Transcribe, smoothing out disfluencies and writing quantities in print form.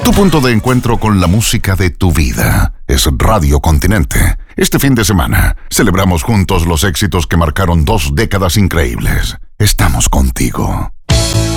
Tu punto de encuentro con la música de tu vida es Radio Continente. Este fin de semana celebramos juntos los éxitos que marcaron 2 décadas increíbles. Estamos contigo.